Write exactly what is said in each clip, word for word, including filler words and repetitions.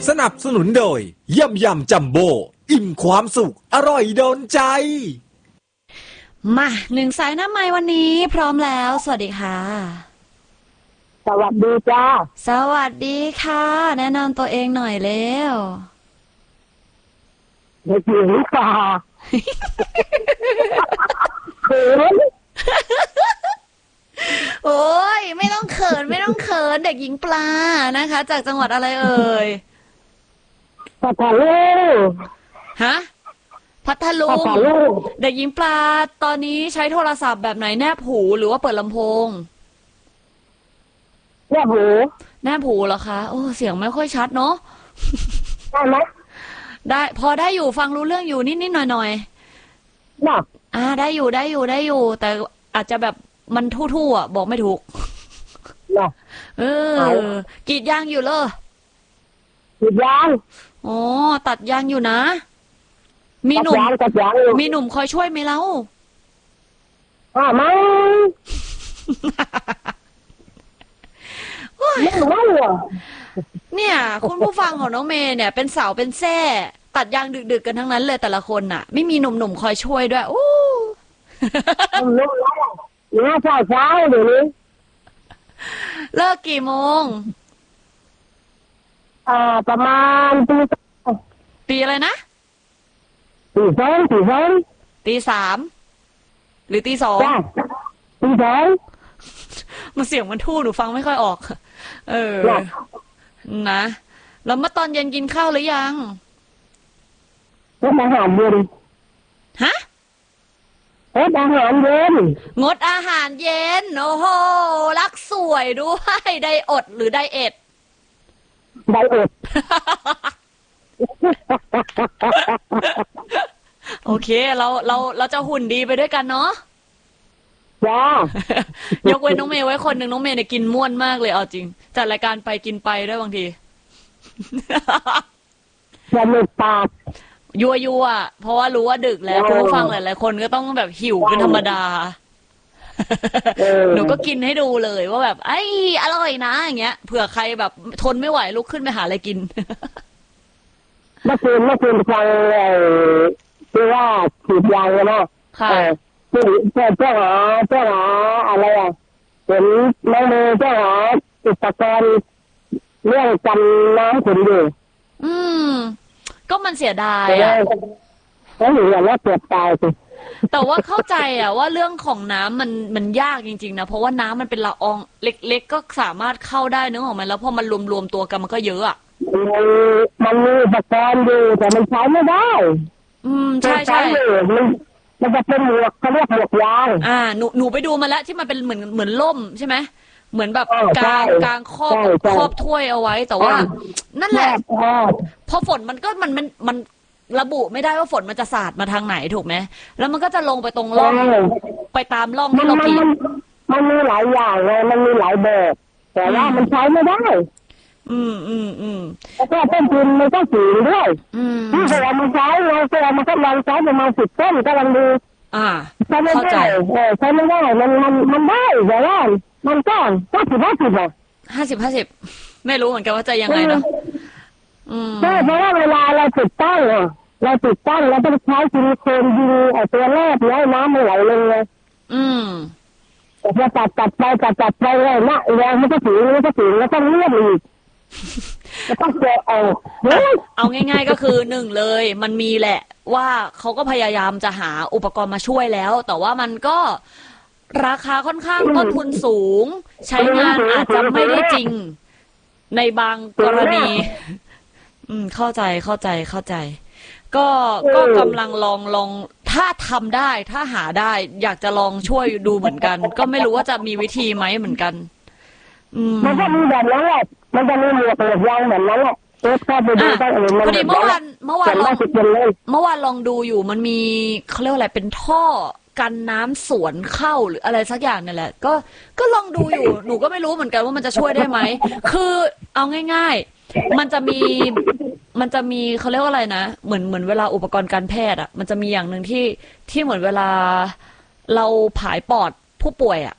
สนับสนุนโดยยำยำจัมโบ้อิ่มความสุขอร่อยโดนใจมาหนึ่งสายน้ำไม้วันนี้พร้อมแล้วสวัสดีค่ะสวัสดีจ้าสวัสดีค่ะแนะนำตัวเองหน่อยเร็วเด็กหญิงป่าเขินโอ้ยไม่ต้องเขินไม่ต้องเขินเด็กหญิงปลานะคะจากจังหวัดอะไรเอ่ยพัทลุงฮะพัทลุงเด็กหญิงปลาตอนนี้ใช้โทรศัพท์แบบไหนแนบหูหรือว่าเปิดลำโพงแนบหูแนบหูเหรอคะโอ้เสียงไม่ค่อยชัดเนาะได้ไหมได้พอได้อยู่ฟังรู้เรื่องอยู่นิดๆหน่อยๆน่ะอ่าได้อยู่ได้อยู่ได้อยู่แต่อาจจะแบบมันทู่ๆอ่ะบอกไม่ถูกน่ะเออกรีดยางอยู่เลยกรีดยางอ๋อตัดยางอยู่นะมีหนุ่มมีหนุ่มคอยช่วยไหมเล่าอ่าไม่ไม่ไม่หรอเนี่ยคุณผู้ฟังของน้องเมย์เนี่ยเป็นสาวเป็นแซ่ตัดยางดึกๆกันทั้งนั้นเลยแต่ละคนน่ะไม่มีหนุ่มๆคอยช่วยด้วยโอ้หนุ่มๆแล้วเนี่ยเช้าเช้าเดี๋ยวนี้เลิกกี่โมงอ่าประมาณตีตีอะไรนะตีสองตีสองตีสามหรือตีสองตีสองมันเสียงมันทู่หนูฟังไม่ค่อยออกเออนะแล้วเมื่อตอนเย็นกินข้าวหรือยังงดอาหารเย็นฮะงดอาหารเย็นงดอาหารเย็นโอ้โหรักสวยด้วยไดอดหรือไดเอทไดเอทโอเคเราเราเราจะหุ่นดีไปด้วยกันเนาะจ้ายกเว้นน้องเมย์ไว้คนหนึ่งน้องเมย์เนี่ยกินม่วนมากเลยเอาจริงจัดรายการไปกินไปด้วยบางทีจะมีปากยัวยัวเพราะว่ารู้ว่าดึกแล้วคุณผู้ฟังหลายๆคนก็ต้องแบบหิวเป็นธรรมดาหนูก็กินให้ดูเลยว่าแบบไอ้อร่อยนะอย่างเงี้ยเผื่อใครแบบทนไม่ไหวลุกขึ้นไปหาอะไรกินเมื่อคืนเมื่อคืนฟังไอ้ที่ว่าฉีดยางนะค่ะที่เจ้าเจ้าหาเจ้าหาอะไรอ่ะเห็นน้องเมย์เจ้าหาอุปกรณ์เรื่องกันน้ำขุ่นอยู่อืมก็มันเสียดายอ่ะแล้วอยู่อย่างนี้เกิดตายสิแต่ว่าเข้าใจอ่ะว่าเรื่องของน้ำมันมันยากจริงๆนะเพราะว่าน้ำมันเป็นละอองเล็กๆก็สามารถเข้าได้นึกออกไหมแล้วพอมันรวมๆตัวกันมันก็เยอะอ่ะมันมีอุปกรณ์อยู่แต่มันใช้ไม่ได้อืมใช่ใช่มันมันจะเป็นหมวกเขาเรียกหมวกยางอ่าหนูหนูไปดูมาแล้วที่มันเป็นเหมือนเหมือนล่มใช่ไหมเหมือนแบบกลางกลางครอบครอบถ้วยเอาไว้แต่ว่านั่นแหละพอฝนมันก็มันมันมันระบุไม่ได้ว่าฝนมันจะสาดมาทางไหนถูกไหมแล้วมันก็จะลงไปตรงร่องไปตามร่องที่เราขีดมันมีหลายอย่างเลยมันมีหลายแบบแต่ว่ามันใช้ไม่ได้อืมอืมอืมแล้วก็ต้นทุนมันก็สูงด้วยอืมถ้าเรามันใช้เราเรามันก็ลองใช้ประมาณสิบต้นก็ลองดูอ่าเข้าใจเออใช้ไม่ได้มันมันมันได้แต่ว่ามันก็ห้าสิบห้าสิบอ่ะห้าสิบห้าสิบไม่รู้เหมือนกันว่าจะยังไงเนาะอืมใช่เพราะว่าเวลาเราติดตั้งอ่ะเราติดตั้งเราต้องใช้ซิลิโคนยิงไอ้ตัวแรกแล้วน้ำมันไหลลงเลยอืมแต่พอตัดตัดไปตัดตัดไปเลยนะแรงมันก็ถึงมันก็ถึงแล้วต้องเลื่อนอีกก็ต้องแกะเอาเอาง่ายๆก็คือหนึ่งเลยมันมีแหละว่าเขาก็พยายามจะหาอุปกรณ์มาช่วยแล้วแต่ว่ามันก็ราคาค่อนข้างต้นทุนสูงใช้งานอาจจะไม่ได้จริงในบางกรณีอืมเข้าใจเข้าใจเข้าใจก็ก็กำลังลองลองถ้าทำได้ถ้าหาได้อยากจะลองช่วยดูเหมือนกันก็ไม่รู้ว่าจะมีวิธีไหมเหมือนกันอืมมันก็มีแบบนั้นแหละมันจะมีหมวกแบบยางแบบนั้นแหละเออพอไปดูก็เออพอดีเมื่อวานเมื่อวานลองเมื่อวานลองดูอยู่มันมีเขาเรียกอะไรเป็นท่อกันน้ำสวนเข้าหรืออะไรสักอย่างนี่แหละก็ก็ลองดูอยู่หนูก็ไม่รู้เหมือนกันว่ามันจะช่วยได้ไหมคือเอาง่ายๆมันจะมีมันจะมีเขาเรียกว่าอะไรนะเหมือนเหมือนเวลาอุปกรณ์การแพทย์อ่ะมันจะมีอย่างหนึ่งที่ที่เหมือนเวลาเราผายปอดผู้ป่วยอ่ะ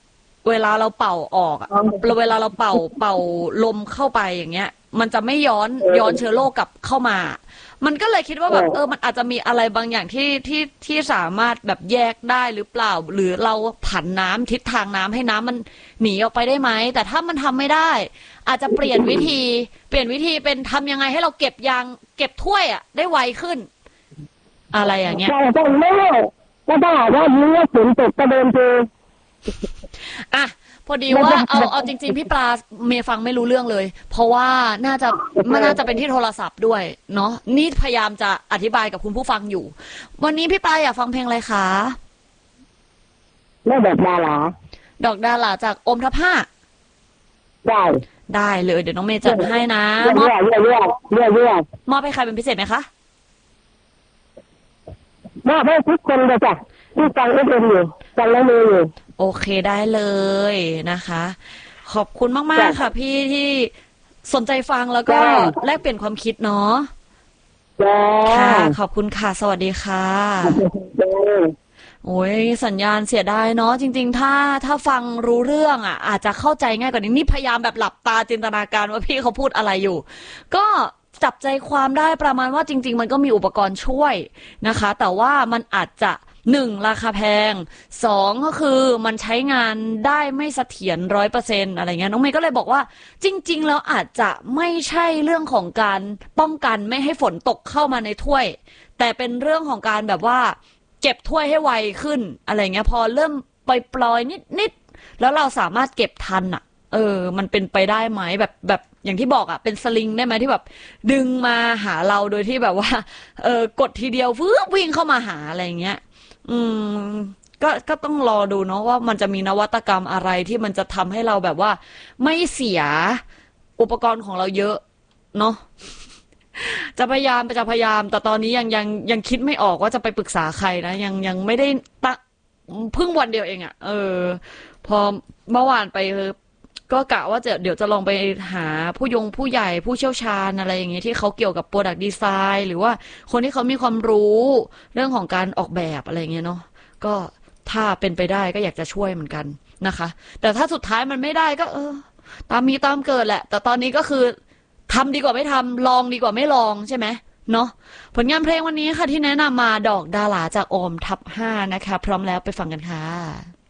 เวลาเราเป่าออกอะเวลาเราเป่าเป่าลมเข้าไปอย่างเงี้ยมันจะไม่ย้อนย้อนเชื้อโรคกลับเข้ามามันก็เลยคิดว่าแบบเออมันอาจจะมีอะไรบางอย่างที่ที่ที่สามารถแบบแยกได้หรือเปล่าหรือเราผันน้ำทิศทางน้ำให้น้ำมันหนีออกไปได้ไหมแต่ถ้ามันทำไม่ได้อาจจะเปลี่ยนวิธีเปลี่ยนวิธีเป็นทำยังไงให้เราเก็บยางเก็บถ้วยอ่ะได้ไวขึ้นอะไรอย่างเงี้ยใช่ใช่ไม่ก็ถ้าหากว่ามีว่าฝนตกก็เดินคืออ่ะพอดีว่าเอาเอาจริงๆพี่ปลาเมย์ฟังไม่รู้เรื่องเลยเพราะว่าน่าจะมันน่าจะเป็นที่โทรศัพท์ด้วยเนาะนี่พยายามจะอธิบายกับคุณผู้ฟังอยู่วันนี้พี่ปลาอยากฟังเพลงอะไรคะแม่ดอกดาราดอกดาราจากอมทัพห้าได้ได้เลยเดี๋ยวน้องเมย์จัดให้นะมอบเรื่อยเรื่อยเรื่อยเรื่อยมอบให้ใครเป็นพิเศษไหมคะมอบให้ทุกคนเลยจ้ะที่ฟังเอฟเอ็มอยู่ฟังแล้วมืออยู่โอเคได้เลยนะคะขอบคุณมากๆค่ะพี่ที่สนใจฟังแล้วก็แลกเปลี่ยนความคิดเนาะค่ะขอบคุณค่ะสวัสดีค่ะโอ้ยสัญญาณเสียดายเนาะจริงๆถ้าถ้าฟังรู้เรื่องอ่ะอาจจะเข้าใจง่ายกว่านี้นี่พยายามแบบหลับตาจินตนาการว่าพี่เขาพูดอะไรอยู่ก็จับใจความได้ประมาณว่าจริงๆมันก็มีอุปกรณ์ช่วยนะคะแต่ว่ามันอาจจะหนึ่งราคาแพงสองก็คือมันใช้งานได้ไม่เสถียรร้อยเปอร์เซ็นต์อะไรเงี้ยน้องเมย์ก็เลยบอกว่าจริงๆแล้วอาจจะไม่ใช่เรื่องของการป้องกันไม่ให้ฝนตกเข้ามาในถ้วยแต่เป็นเรื่องของการแบบว่าเก็บถ้วยให้ไวขึ้นอะไรเงี้ยพอเริ่มปล่อยๆนิดๆแล้วเราสามารถเก็บทันอ่ะเออมันเป็นไปได้ไหมแบบแบบอย่างที่บอกอ่ะเป็นสลิงได้ไหมที่แบบดึงมาหาเราโดยที่แบบว่าเออกดทีเดียวฟื้นวิ่งเข้ามาหาอะไรเงี้ยอืมก็ก็ต้องรอดูเนาะว่ามันจะมีนวัตกรรมอะไรที่มันจะทำให้เราแบบว่าไม่เสียอุปกรณ์ของเราเยอะเนาะจะพยายามจะพยายามแต่ตอนนี้ยังยังยังคิดไม่ออกว่าจะไปปรึกษาใครนะยังยังไม่ได้ตะเพิ่งวันเดียวเองอะ่ะเออพอเมื่อวานไปก็กะว่าจะเดี๋ยวจะลองไปหาผู้ยงผู้ใหญ่ผู้เชี่ยวชาญอะไรอย่างเงี้ยที่เขาเกี่ยวกับ Product Design หรือว่าคนที่เขามีความรู้เรื่องของการออกแบบอะไรเงี้ยเนาะก็ถ้าเป็นไปได้ก็อยากจะช่วยเหมือนกันนะคะแต่ถ้าสุดท้ายมันไม่ได้ก็เออตามมีตามเกิดแหละแต่ตอนนี้ก็คือทำดีกว่าไม่ทำลองดีกว่าไม่ลองใช่ไหมเนาะผลงานเพลงวันนี้ค่ะที่แนะนำมาดอกดาราจากโอมทับห้านะคะพร้อมแล้วไปฟังกันค่ะ